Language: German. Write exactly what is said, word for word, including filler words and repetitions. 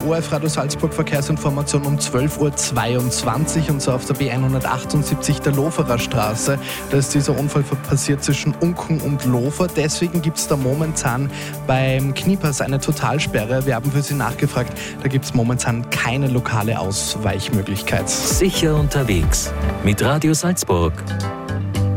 O R F Radio Salzburg Verkehrsinformation um zwölf Uhr zweiundzwanzig und zwar auf der B hundertachtundsiebzig der Loferer Straße. Da ist dieser Unfall passiert zwischen Unken und Lofer. Deswegen gibt es da momentan beim Kniepass eine Totalsperre. Wir haben für Sie nachgefragt, da gibt es momentan keine lokale Ausweichmöglichkeit. Sicher unterwegs mit Radio Salzburg.